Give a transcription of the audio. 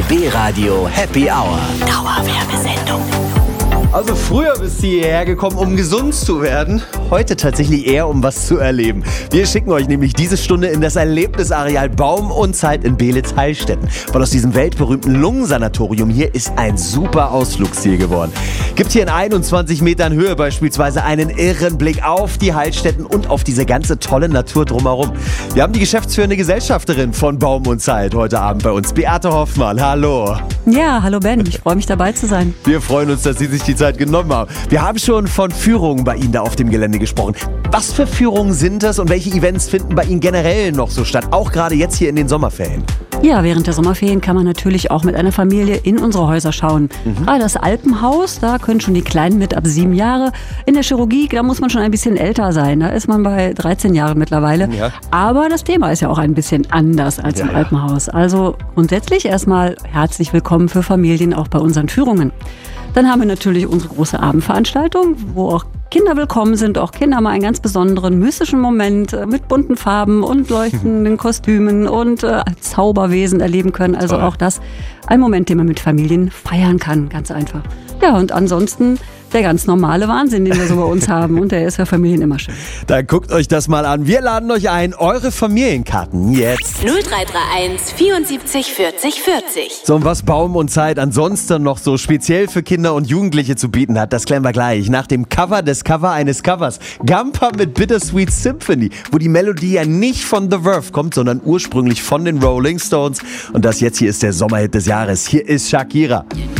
RBB Radio Happy Hour. Dauerwerbesendung. Also früher bist du hierher gekommen, um gesund zu werden. Heute tatsächlich eher, um was zu erleben. Wir schicken euch nämlich diese Stunde in das Erlebnisareal Baum und Zeit in Beelitz-Heilstätten. Weil aus diesem weltberühmten Lungensanatorium hier ist ein super Ausflugsziel geworden. Gibt hier in 21 Metern Höhe beispielsweise einen irren Blick auf die Heilstätten und auf diese ganze tolle Natur drumherum. Wir haben die geschäftsführende Gesellschafterin von Baum und Zeit heute Abend bei uns, Beate Hoffmann. Hallo. Ja, hallo Ben, ich freue mich dabei zu sein. Wir freuen uns, dass Sie sich die Zeit genommen haben. Wir haben schon von Führungen bei Ihnen da auf dem Gelände gesprochen. Was für Führungen sind das und welche Events finden bei Ihnen generell noch so statt? Auch gerade jetzt hier in den Sommerferien. Ja, während der Sommerferien kann man natürlich auch mit einer Familie in unsere Häuser schauen. Gerade das Alpenhaus, da können schon die Kleinen mit ab 7 Jahre. In der Chirurgie, da muss man schon ein bisschen älter sein. Da ist man bei 13 Jahren mittlerweile. Ja. Aber das Thema ist ja auch ein bisschen anders als im Alpenhaus. Also grundsätzlich erstmal herzlich willkommen für Familien auch bei unseren Führungen. Dann haben wir natürlich unsere große Abendveranstaltung, wo auch Kinder willkommen sind. Auch Kinder mal einen ganz besonderen, mystischen Moment mit bunten Farben und leuchtenden Kostümen und Zauberwesen erleben können. Also auch das ein Moment, den man mit Familien feiern kann, ganz einfach. Ja, und ansonsten der ganz normale Wahnsinn, den wir so bei uns haben. Und der ist für Familien immer schön. Dann guckt euch das mal an. Wir laden euch ein, eure Familienkarten jetzt. 0331 74 40 40. So, und was Baum und Zeit ansonsten noch so speziell für Kinder und Jugendliche zu bieten hat, das klären wir gleich. Nach dem Cover des Cover eines Covers. Gampa mit Bittersweet Symphony, wo die Melodie ja nicht von The Verve kommt, sondern ursprünglich von den Rolling Stones. Und das jetzt hier ist der Sommerhit des Jahres. Hier ist Shakira.